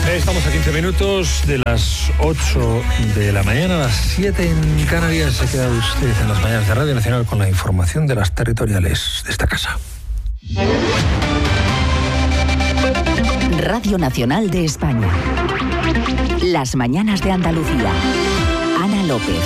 Estamos a 15 minutos de las 8 de la mañana, a las 7 en Canarias. Se queda usted en las mañanas de Radio Nacional con la información de las territoriales de esta casa. Radio Nacional de España. Las mañanas de Andalucía. Ana López.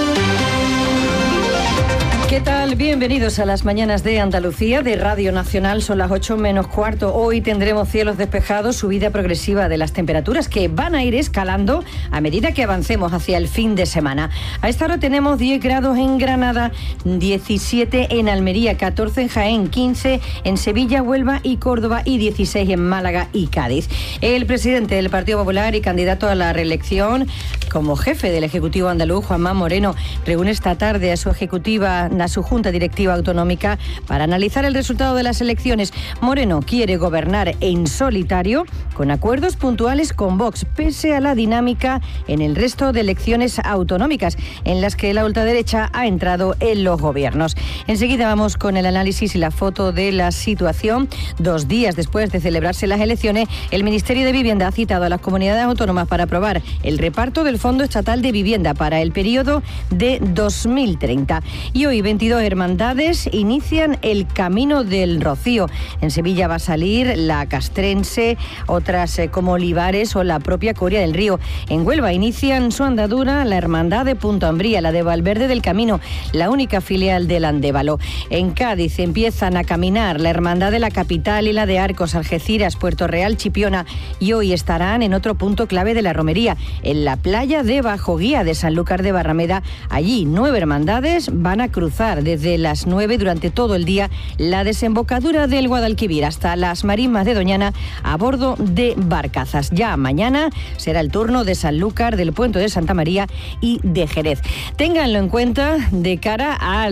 ¿Qué tal? Bienvenidos a las mañanas de Andalucía de Radio Nacional. Son las 8 menos cuarto. Hoy tendremos cielos despejados, subida progresiva de las temperaturas que van a ir escalando a medida que avancemos hacia el fin de semana. A esta hora tenemos 10 grados en Granada, 17 en Almería, 14 en Jaén, 15 en Sevilla, Huelva y Córdoba y 16 en Málaga y Cádiz. El presidente del Partido Popular y candidato a la reelección como jefe del Ejecutivo andaluz, Juanma Moreno, reúne esta tarde a su Junta Directiva Autonómica para analizar el resultado de las elecciones. Moreno quiere gobernar en solitario con acuerdos puntuales con Vox, pese a la dinámica en el resto de elecciones autonómicas en las que la ultraderecha ha entrado en los gobiernos. Enseguida vamos con el análisis y la foto de la situación. 2 días después de celebrarse las elecciones, el Ministerio de Vivienda ha citado a las comunidades autónomas para aprobar el reparto del Fondo Estatal de Vivienda para el periodo de 2030. Y hoy 22 hermandades inician el Camino del Rocío. En Sevilla va a salir la Castrense, otras como Olivares o la propia Coria del Río. En Huelva inician su andadura la Hermandad de Punta Umbría, la de Valverde del Camino, la única filial del Andévalo. En Cádiz empiezan a caminar la Hermandad de la Capital y la de Arcos, Algeciras, Puerto Real, Chipiona, y hoy estarán en otro punto clave de la romería, en la playa de Bajoguía de Sanlúcar de Barrameda. Allí 9 hermandades van a cruzar desde las 9 durante todo el día la desembocadura del Guadalquivir hasta las marismas de Doñana a bordo de barcazas. Ya mañana será el turno de Sanlúcar, del Puente de Santa María y de Jerez. Ténganlo en cuenta de cara a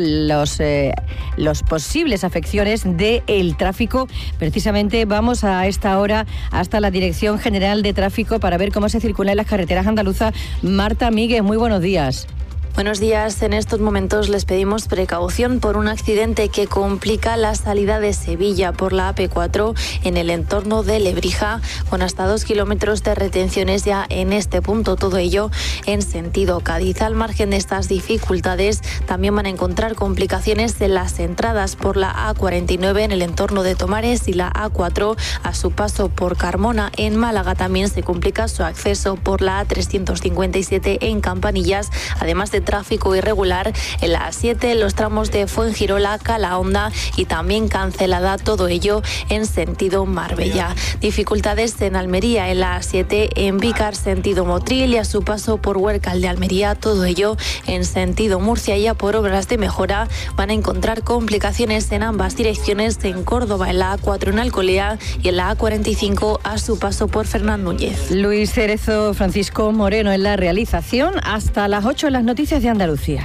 los posibles afecciones del tráfico. Precisamente vamos a esta hora hasta la Dirección General de Tráfico para ver cómo se circula en las carreteras andaluzas. Marta Míguez, muy buenos días. Buenos días. En estos momentos les pedimos precaución por un accidente que complica la salida de Sevilla por la AP4 en el entorno de Lebrija, con hasta 2 kilómetros de retenciones ya en este punto. Todo ello en sentido Cádiz. Al margen de estas dificultades, también van a encontrar complicaciones en las entradas por la A49 en el entorno de Tomares y la A4 a su paso por Carmona. En Málaga también se complica su acceso por la A357 en Campanillas, además de tráfico irregular en la A7, los tramos de Fuengirola, Calahonda y también cancelada, todo ello en sentido Marbella. Dificultades en Almería en la A7, en Vícar sentido Motril y a su paso por Huércal de Almería, todo ello en sentido Murcia. Ya por obras de mejora van a encontrar complicaciones en ambas direcciones, en Córdoba en la A4 en Alcolea y en la A45 a su paso por Fernán Núñez. Luis Cerezo, Francisco Moreno en la realización. Hasta las 8 en las noticias de Andalucía.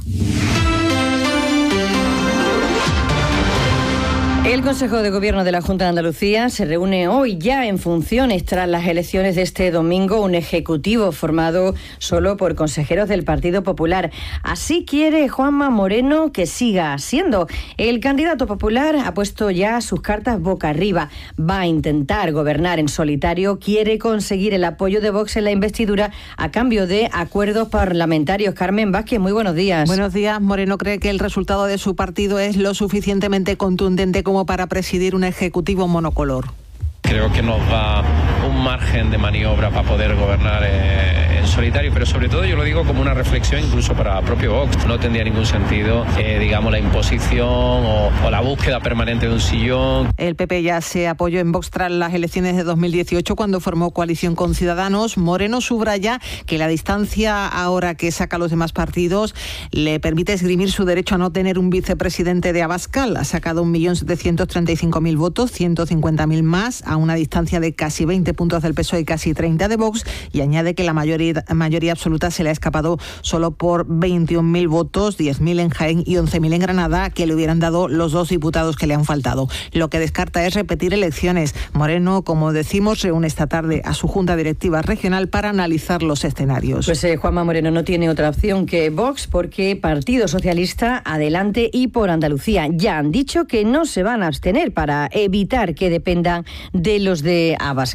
El Consejo de Gobierno de la Junta de Andalucía se reúne hoy ya en funciones tras las elecciones de este domingo, un ejecutivo formado solo por consejeros del Partido Popular. Así quiere Juanma Moreno que siga siendo. El candidato popular ha puesto ya sus cartas boca arriba. Va a intentar gobernar en solitario, quiere conseguir el apoyo de Vox en la investidura a cambio de acuerdos parlamentarios. Carmen Vázquez, muy buenos días. Buenos días. Moreno cree que el resultado de su partido es lo suficientemente contundente como para presidir un ejecutivo monocolor. Creo que nos da un margen de maniobra para poder gobernar en solitario, pero sobre todo yo lo digo como una reflexión incluso para propio Vox. No tendría ningún sentido, digamos, la imposición o la búsqueda permanente de un sillón. El PP ya se apoyó en Vox tras las elecciones de 2018 cuando formó coalición con Ciudadanos. Moreno subraya que la distancia ahora que saca a los demás partidos le permite esgrimir su derecho a no tener un vicepresidente de Abascal. Ha sacado 1.735.000 votos, 150.000 más, a una distancia de casi 20 puntos del PSOE y casi 30 de Vox, y añade que la mayoría absoluta se le ha escapado solo por 21.000 votos, 10.000 en Jaén y 11.000 en Granada, que le hubieran dado los 2 diputados que le han faltado. Lo que descarta es repetir elecciones. Moreno, como decimos, reúne esta tarde a su Junta Directiva Regional para analizar los escenarios. Pues Juanma Moreno no tiene otra opción que Vox, porque Partido Socialista, Adelante y Por Andalucía ya han dicho que no se van a abstener para evitar que dependan de los de Abascal.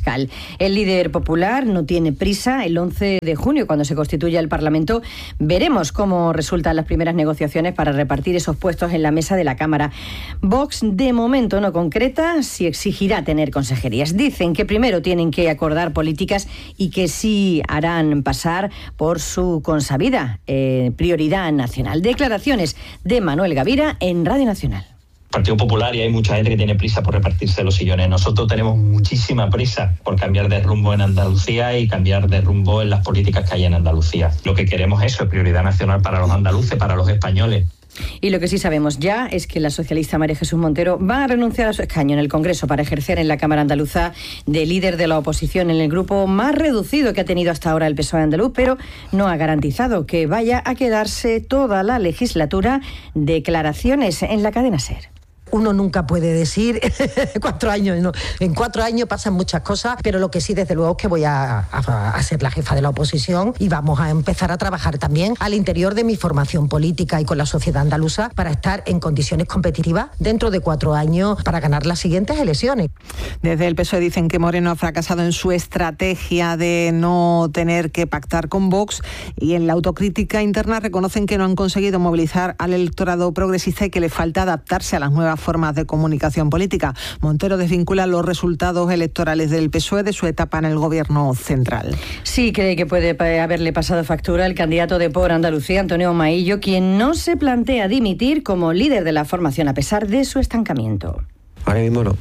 El líder popular no tiene prisa. El 11 de junio, cuando se constituya el Parlamento, veremos cómo resultan las primeras negociaciones para repartir esos puestos en la mesa de la Cámara. Vox, de momento, no concreta si exigirá tener consejerías. Dicen que primero tienen que acordar políticas y que sí harán pasar por su consabida prioridad nacional. Declaraciones de Manuel Gavira en Radio Nacional. Partido Popular, y hay mucha gente que tiene prisa por repartirse los sillones. Nosotros tenemos muchísima prisa por cambiar de rumbo en Andalucía y cambiar de rumbo en las políticas que hay en Andalucía. Lo que queremos es eso, prioridad nacional para los andaluces, para los españoles. Y lo que sí sabemos ya es que la socialista María Jesús Montero va a renunciar a su escaño en el Congreso para ejercer en la Cámara Andaluza de líder de la oposición en el grupo más reducido que ha tenido hasta ahora el PSOE andaluz, pero no ha garantizado que vaya a quedarse toda la legislatura. Declaraciones en la cadena SER. Uno nunca puede decir 4 años, no. En 4 años pasan muchas cosas, pero lo que sí, desde luego, es que voy a ser la jefa de la oposición y vamos a empezar a trabajar también al interior de mi formación política y con la sociedad andaluza para estar en condiciones competitivas dentro de 4 años para ganar las siguientes elecciones. Desde el PSOE dicen que Moreno ha fracasado en su estrategia de no tener que pactar con Vox, y en la autocrítica interna reconocen que no han conseguido movilizar al electorado progresista y que le falta adaptarse a las nuevas formas de comunicación política. Montero desvincula los resultados electorales del PSOE de su etapa en el gobierno central. Sí, cree que puede haberle pasado factura el candidato de Por Andalucía, Antonio Maillo, quien no se plantea dimitir como líder de la formación a pesar de su estancamiento. Ahora mismo no.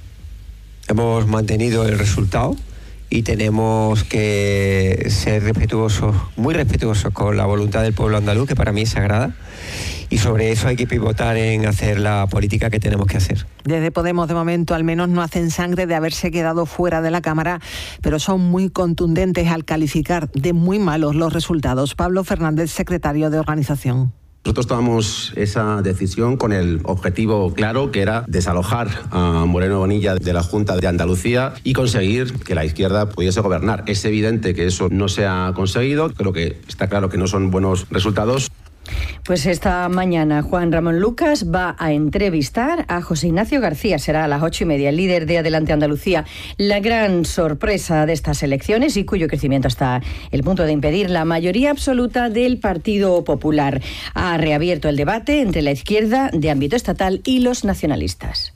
Hemos mantenido el resultado y tenemos que ser respetuosos, muy respetuosos con la voluntad del pueblo andaluz, que para mí es sagrada, y sobre eso hay que pivotar en hacer la política que tenemos que hacer. Desde Podemos, de momento, al menos no hacen sangre de haberse quedado fuera de la Cámara, pero son muy contundentes al calificar de muy malos los resultados. Pablo Fernández, secretario de Organización. Nosotros tomamos esa decisión con el objetivo claro, que era desalojar a Moreno Bonilla de la Junta de Andalucía y conseguir que la izquierda pudiese gobernar. Es evidente que eso no se ha conseguido, creo que está claro que no son buenos resultados. Pues esta mañana Juan Ramón Lucas va a entrevistar a José Ignacio García. Será a las 8:30, el líder de Adelante Andalucía. La gran sorpresa de estas elecciones, y cuyo crecimiento está el punto de impedir la mayoría absoluta del Partido Popular. Ha reabierto el debate entre la izquierda de ámbito estatal y los nacionalistas.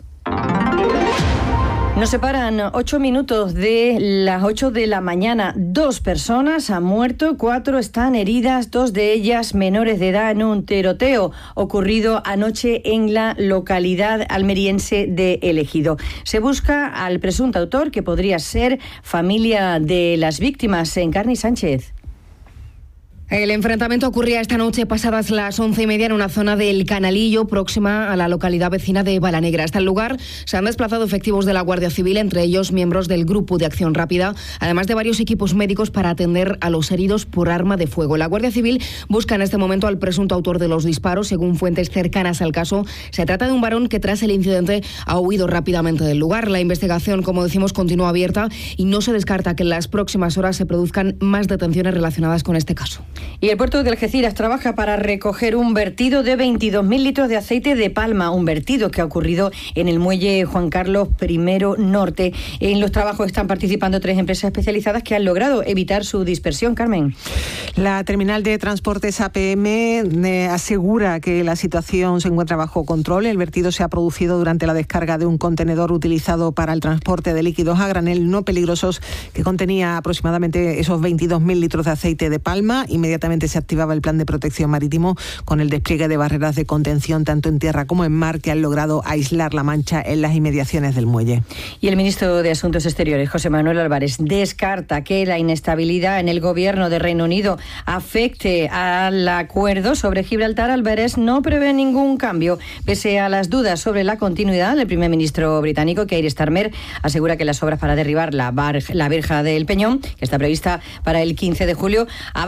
Nos separan 8 minutos de las 8 de la mañana. 2 personas han muerto, 4 están heridas, 2 de ellas menores de edad en un tiroteo ocurrido anoche en la localidad almeriense de El Ejido. Se busca al presunto autor, que podría ser familia de las víctimas. Encarni Sánchez. El enfrentamiento ocurría esta noche pasadas las 11:30 en una zona del Canalillo, próxima a la localidad vecina de Balanegra. Hasta el lugar se han desplazado efectivos de la Guardia Civil, entre ellos miembros del Grupo de Acción Rápida, además de varios equipos médicos para atender a los heridos por arma de fuego. La Guardia Civil busca en este momento al presunto autor de los disparos. Según fuentes cercanas al caso, se trata de un varón que tras el incidente ha huido rápidamente del lugar. La investigación, como decimos, continúa abierta y no se descarta que en las próximas horas se produzcan más detenciones relacionadas con este caso. Y el puerto de Algeciras trabaja para recoger un vertido de 22.000 litros de aceite de palma, un vertido que ha ocurrido en el muelle Juan Carlos I Norte. En los trabajos están participando 3 empresas especializadas que han logrado evitar su dispersión. Carmen. La terminal de transportes APM asegura que la situación se encuentra bajo control. El vertido se ha producido durante la descarga de un contenedor utilizado para el transporte de líquidos a granel no peligrosos que contenía aproximadamente esos 22.000 litros de aceite de palma. Inmediatamente se activaba el plan de protección marítimo con el despliegue de barreras de contención tanto en tierra como en mar, que han logrado aislar la mancha en las inmediaciones del muelle. Y el ministro de Asuntos Exteriores, José Manuel Álvarez, descarta que la inestabilidad en el gobierno de Reino Unido afecte al acuerdo sobre Gibraltar. Álvarez no prevé ningún cambio. Pese a las dudas sobre la continuidad, el primer ministro británico, Keir Starmer, asegura que las obras para derribar la verja del Peñón, que está prevista para el 15 de julio, avanzan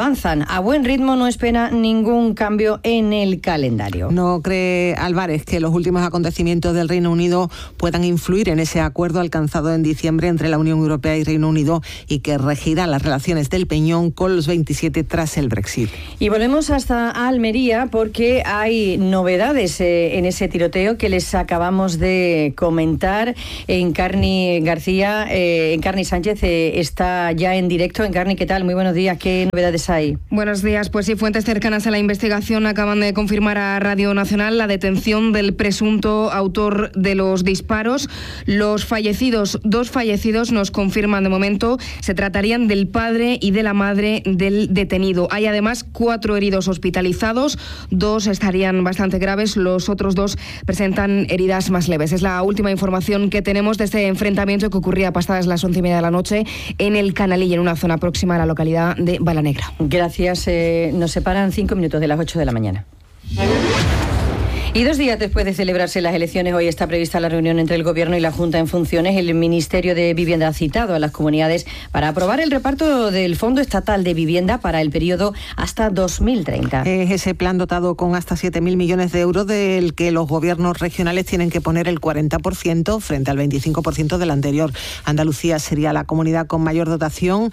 a buen ritmo, no espera ningún cambio en el calendario. No cree Álvarez que los últimos acontecimientos del Reino Unido puedan influir en ese acuerdo alcanzado en diciembre entre la Unión Europea y Reino Unido y que regirá las relaciones del Peñón con los 27 tras el Brexit. Y volvemos hasta Almería porque hay novedades en ese tiroteo que les acabamos de comentar. Encarni García, Encarni Sánchez está ya en directo. Encarni, ¿qué tal? Muy buenos días. ¿Qué novedades hay? Buenos días. Pues sí, fuentes cercanas a la investigación acaban de confirmar a Radio Nacional la detención del presunto autor de los disparos. Los fallecidos, 2 fallecidos, nos confirman de momento, se tratarían del padre y de la madre del detenido. Hay además 4 heridos hospitalizados, 2 estarían bastante graves, los otros 2 presentan heridas más leves. Es la última información que tenemos de este enfrentamiento que ocurría pasadas las 11:30 de la noche en el Canalillo, en una zona próxima a la localidad de Balanegra. Gracias. Nos separan 5 minutos de las 8 de la mañana. Y 2 días después de celebrarse las elecciones, hoy está prevista la reunión entre el Gobierno y la Junta en funciones. El Ministerio de Vivienda ha citado a las comunidades para aprobar el reparto del Fondo Estatal de Vivienda para el periodo hasta 2030. Es ese plan dotado con hasta 7.000 millones de euros del que los gobiernos regionales tienen que poner el 40% frente al 25% del anterior. Andalucía sería la comunidad con mayor dotación,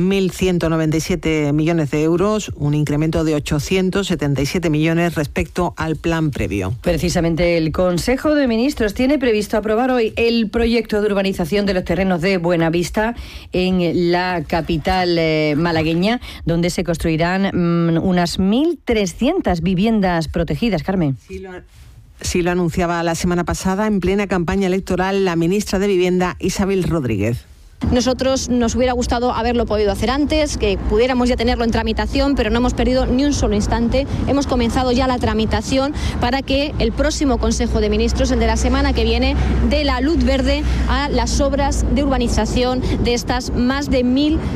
1.197 millones de euros, un incremento de 877 millones respecto al plan previo. Precisamente el Consejo de Ministros tiene previsto aprobar hoy el proyecto de urbanización de los terrenos de Buenavista en la capital malagueña, donde se construirán unas 1.300 viviendas protegidas. Carmen. Sí, lo anunciaba la semana pasada en plena campaña electoral la ministra de Vivienda, Isabel Rodríguez. Nosotros nos hubiera gustado haberlo podido hacer antes, que pudiéramos ya tenerlo en tramitación, pero no hemos perdido ni un solo instante. Hemos comenzado ya la tramitación para que el próximo Consejo de Ministros, el de la semana que viene, dé la luz verde a las obras de urbanización de estas más de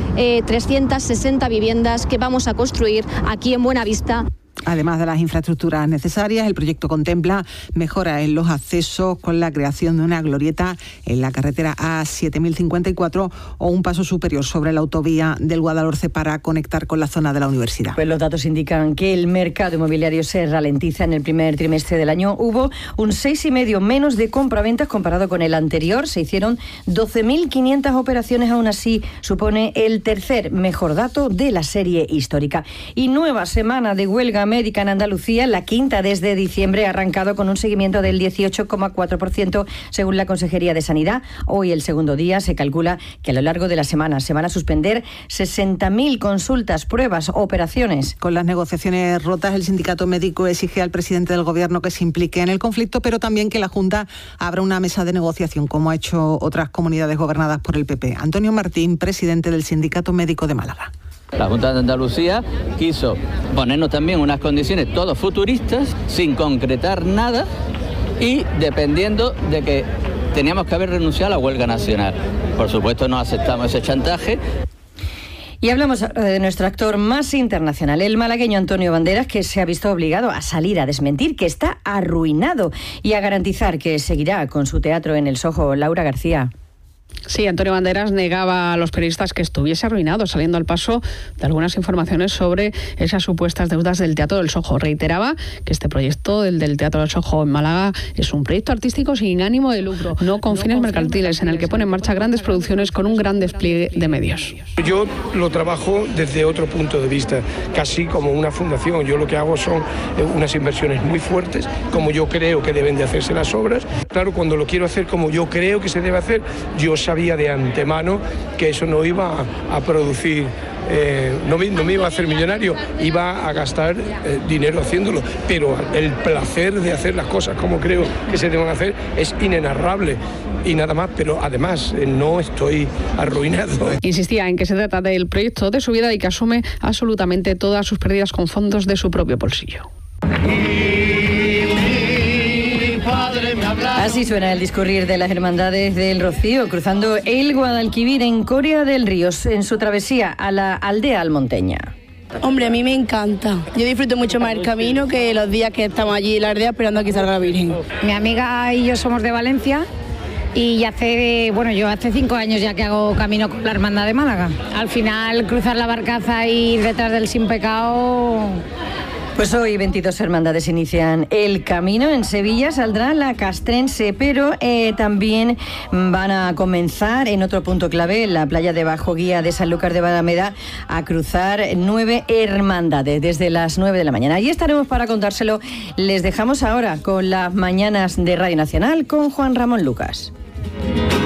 1.360 viviendas que vamos a construir aquí en Buenavista. Además de las infraestructuras necesarias, el proyecto contempla mejoras en los accesos con la creación de una glorieta en la carretera A7054 o un paso superior sobre la autovía del Guadalhorce para conectar con la zona de la universidad. Pues los datos indican que el mercado inmobiliario se ralentiza. En el primer trimestre del año hubo un 6,5% menos de compraventas comparado con el anterior. Se hicieron 12.500 operaciones, aún así supone el tercer mejor dato de la serie histórica. Y nueva semana de huelga médica en Andalucía, la quinta desde diciembre, ha arrancado con un seguimiento del 18,4% según la Consejería de Sanidad. Hoy, el segundo día, se calcula que a lo largo de la semana se van a suspender 60.000 consultas, pruebas, operaciones. Con las negociaciones rotas, el sindicato médico exige al presidente del Gobierno que se implique en el conflicto, pero también que la Junta abra una mesa de negociación, como ha hecho otras comunidades gobernadas por el PP. Antonio Martín, presidente del Sindicato Médico de Málaga. La Junta de Andalucía quiso ponernos también unas condiciones todos futuristas, sin concretar nada y dependiendo de que teníamos que haber renunciado a la huelga nacional. Por supuesto no aceptamos ese chantaje. Y hablamos ahora de nuestro actor más internacional, el malagueño Antonio Banderas, que se ha visto obligado a salir a desmentir que está arruinado y a garantizar que seguirá con su teatro en el Soho. Laura García. Sí, Antonio Banderas negaba a los periodistas que estuviese arruinado, saliendo al paso de algunas informaciones sobre esas supuestas deudas del Teatro del Soho. Reiteraba que este proyecto, el del Teatro del Soho en Málaga, es un proyecto artístico sin ánimo de lucro, no con fines mercantiles, en el que pone en marcha grandes producciones con un gran despliegue de medios. Yo lo trabajo desde otro punto de vista, casi como una fundación. Yo lo que hago son unas inversiones muy fuertes, como yo creo que deben de hacerse las obras. Claro, cuando lo quiero hacer como yo creo que se debe hacer, yo sabía de antemano que eso no iba a producir, no me iba a hacer millonario, iba a gastar dinero haciéndolo, pero el placer de hacer las cosas como creo que se deben hacer es inenarrable y nada más, pero además no estoy arruinado. Insistía en que se trata del proyecto de su vida y que asume absolutamente todas sus pérdidas con fondos de su propio bolsillo. Así suena el discurrir de las Hermandades del Rocío, cruzando el Guadalquivir en Coria del Río, en su travesía a la aldea almonteña. Hombre, a mí me encanta. Yo disfruto mucho más el camino que los días que estamos allí en la aldea esperando a que salga la Virgen. Mi amiga y yo somos de Valencia Y yo hace 5 años ya que hago camino con la Hermandad de Málaga. Al final, cruzar la Barcaza y ir detrás del Sin Pecado... Pues hoy 22 hermandades inician el camino. En Sevilla saldrá la castrense, pero también van a comenzar en otro punto clave, en la playa de Bajo Guía de Sanlúcar de Barrameda, a cruzar 9 hermandades desde las 9 de la mañana. Allí estaremos para contárselo. Les dejamos ahora con las mañanas de Radio Nacional con Juan Ramón Lucas.